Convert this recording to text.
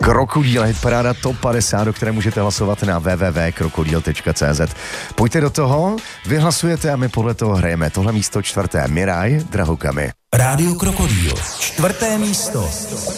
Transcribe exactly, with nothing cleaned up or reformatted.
Krokodýl, hitparáda top padesát, do které můžete hlasovat na w w w tečka krokodýl tečka c z. Pojďte do toho, vy hlasujete a my podle toho hrajeme. Tohle místo čtvrté, Miraj, Drahokami. Rádio Krokodýl, čtvrté místo.